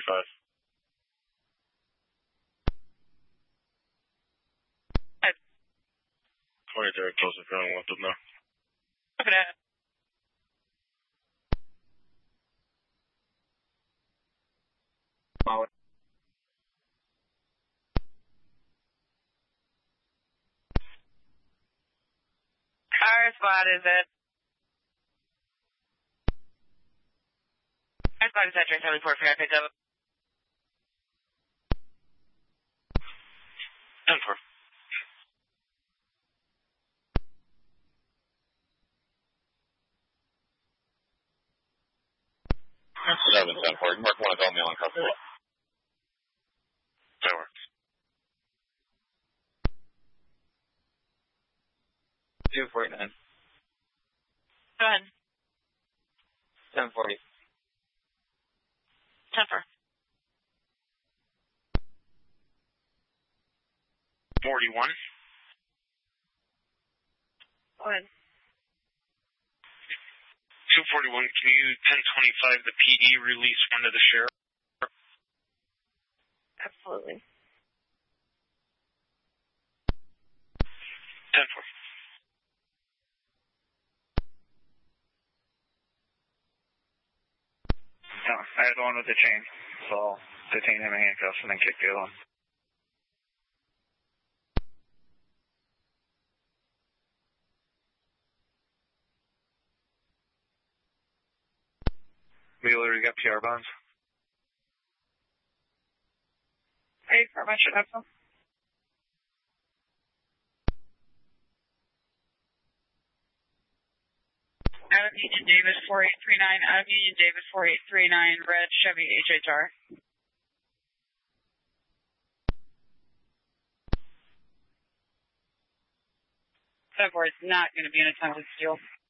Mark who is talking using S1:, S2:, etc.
S1: 235.
S2: Hey.
S1: 23rd, close if you're on left up now.
S2: Look at that. Our spot is at... Our spot is at Trace Highway 4 for air pickup.
S1: 10-4. That's 7-10-4. Mark 1 is all me on cover. That works.
S3: 249.
S2: Go ahead.
S3: 1040.
S2: 10-4.
S1: 41.
S2: Go ahead.
S1: 241, can you 1025 the PD release one to the sheriff?
S2: Absolutely.
S1: 10-4.
S4: No, I had the one with the chain, so I'll detain him in handcuffs and then kick the other one. Wheeler, you got PR bonds?
S2: Hey, for my shit, Axel. Out of Union Davis 4839, out of Union Davis 4839, red Chevy HHR. February is not going to be an attempted steal.